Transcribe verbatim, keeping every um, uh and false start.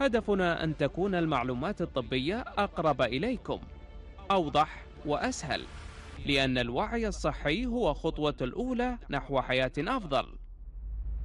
هدفنا أن تكون المعلومات الطبية أقرب إليكم، أوضح وأسهل، لأن الوعي الصحي هو خطوة الأولى نحو حياة أفضل.